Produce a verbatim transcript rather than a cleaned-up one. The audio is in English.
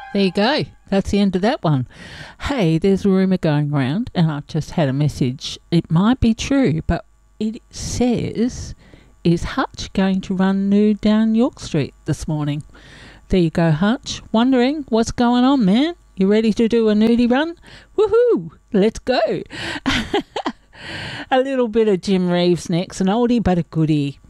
There you go. That's the end of that one. Hey, there's a rumour going around, and I've just had a message. It might be true, but it says, is Hutch going to run nude down York Street this morning? There you go, Hutch. Wondering what's going on, man? You ready to do a nudie run? Woohoo! Let's go. A little bit of Jim Reeves next, an oldie but a goodie.